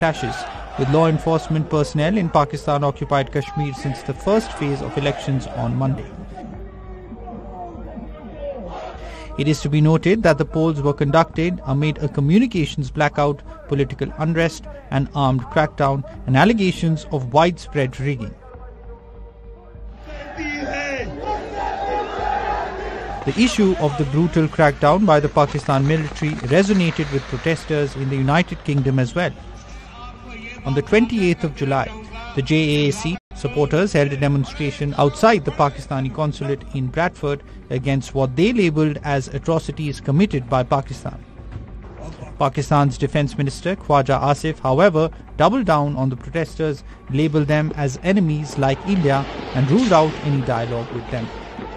clashes with law enforcement personnel in Pakistan-occupied Kashmir since the first phase of elections on Monday. It is to be noted that the polls were conducted amid a communications blackout, political unrest, an armed crackdown, and allegations of widespread rigging. The issue of the brutal crackdown by the Pakistan military resonated with protesters in the United Kingdom as well. On the 28th of July, the JAAC supporters held a demonstration outside the Pakistani consulate in Bradford against what they labelled as atrocities committed by Pakistan. Pakistan's Defence Minister Khwaja Asif, however, doubled down on the protesters, labelled them as enemies like India and ruled out any dialogue with them.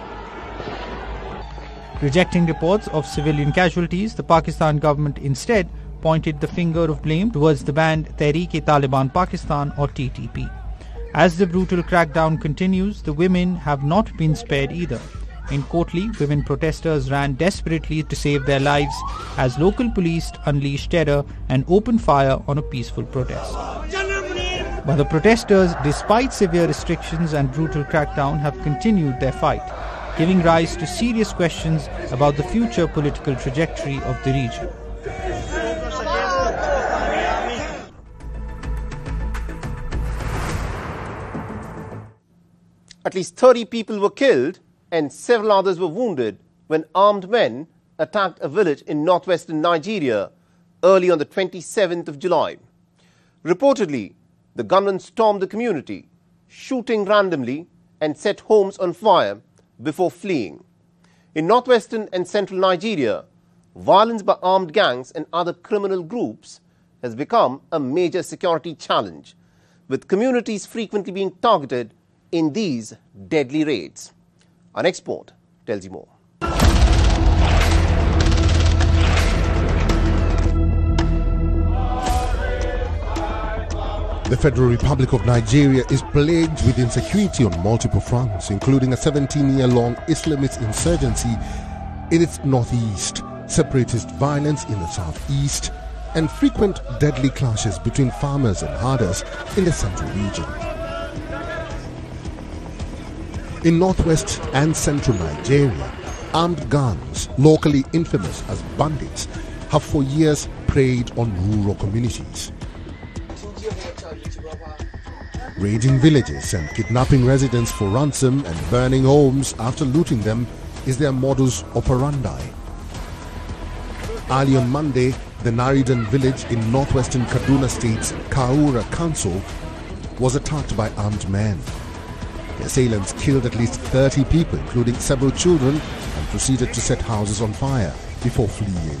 Rejecting reports of civilian casualties, the Pakistan government instead pointed the finger of blame towards the banned Tehreek-e-Taliban Pakistan or TTP. As the brutal crackdown continues, the women have not been spared either. In Kotli, women protesters ran desperately to save their lives as local police unleashed terror and opened fire on a peaceful protest. But the protesters, despite severe restrictions and brutal crackdown, have continued their fight, giving rise to serious questions about the future political trajectory of the region. At least 30 people were killed and several others were wounded when armed men attacked a village in northwestern Nigeria early on the 27th of July. Reportedly, the gunmen stormed the community, shooting randomly and set homes on fire before fleeing. In northwestern and central Nigeria, violence by armed gangs and other criminal groups has become a major security challenge, with communities frequently being targeted in these deadly raids. Our next report tells you more. The Federal Republic of Nigeria is plagued with insecurity on multiple fronts, including a 17-year-long Islamist insurgency in its northeast, separatist violence in the southeast, and frequent deadly clashes between farmers and herders in the central region. In northwest and central Nigeria, armed gangs, locally infamous as bandits, have for years preyed on rural communities. Raiding villages and kidnapping residents for ransom and burning homes after looting them is their modus operandi. Early on Monday, the Naridan village in northwestern Kaduna State's Kaura Council was attacked by armed men. The assailants killed at least 30 people, including several children, and proceeded to set houses on fire before fleeing.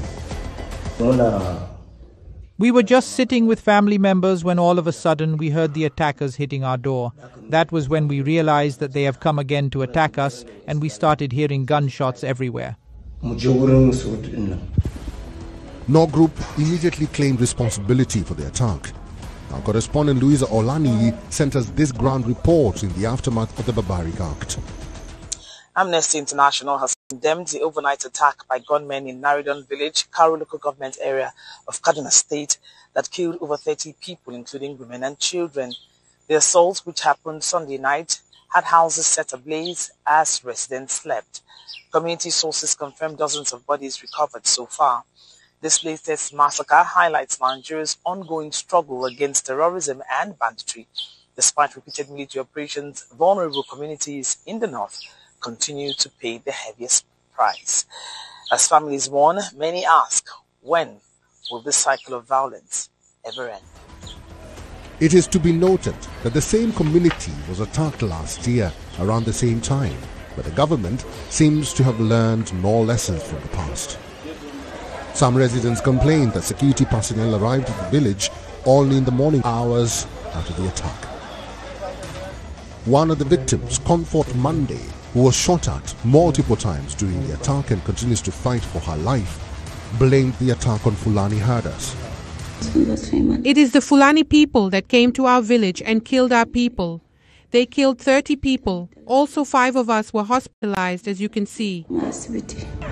We were just sitting with family members when all of a sudden we heard the attackers hitting our door. That was when we realized that they have come again to attack us, and we started hearing gunshots everywhere. No group immediately claimed responsibility for the attack. Our correspondent Louisa Olani sent us this ground report in the aftermath of the barbaric act. Amnesty International has condemned the overnight attack by gunmen in Naridan village, Karu local government area of Kaduna State, that killed over 30 people, including women and children. The assault, which happened Sunday night, had houses set ablaze as residents slept. Community sources confirmed dozens of bodies recovered so far. This latest massacre highlights Nigeria's ongoing struggle against terrorism and banditry. Despite repeated military operations, vulnerable communities in the north continue to pay the heaviest price. As families mourn, many ask, when will this cycle of violence ever end? It is to be noted that the same community was attacked last year around the same time, but the government seems to have learned no lessons from the past. Some residents complained that security personnel arrived at the village only in the morning hours after the attack. One of the victims, Comfort Monday, who was shot at multiple times during the attack and continues to fight for her life, blamed the attack on Fulani herders. It is the Fulani people that came to our village and killed our people. They killed 30 people. Also 5 of us were hospitalized, as you can see.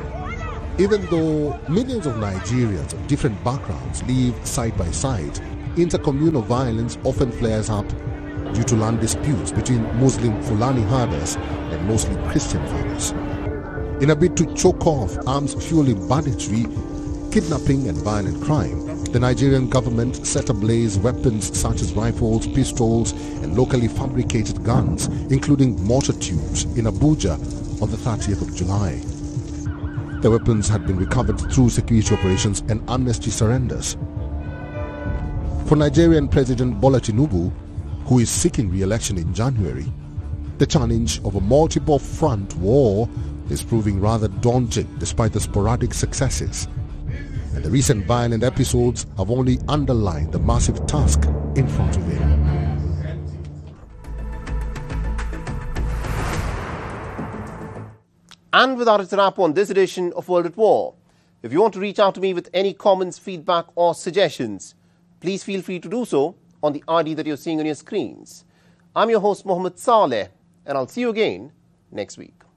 Even though millions of Nigerians of different backgrounds live side by side, intercommunal violence often flares up due to land disputes between Muslim Fulani herders and mostly Christian farmers. In a bid to choke off arms-fueling banditry, kidnapping and violent crime, the Nigerian government set ablaze weapons such as rifles, pistols and locally fabricated guns, including mortar tubes, in Abuja on the 30th of July. The weapons had been recovered through security operations and amnesty surrenders. For Nigerian President Bola Tinubu, who is seeking re-election in January, the challenge of a multiple front war is proving rather daunting despite the sporadic successes. And the recent violent episodes have only underlined the massive task in front of him. And with that, it's a wrap on this edition of World at War. If you want to reach out to me with any comments, feedback or suggestions, please feel free to do so on the ID that you're seeing on your screens. I'm your host, Mohammed Saleh, and I'll see you again next week.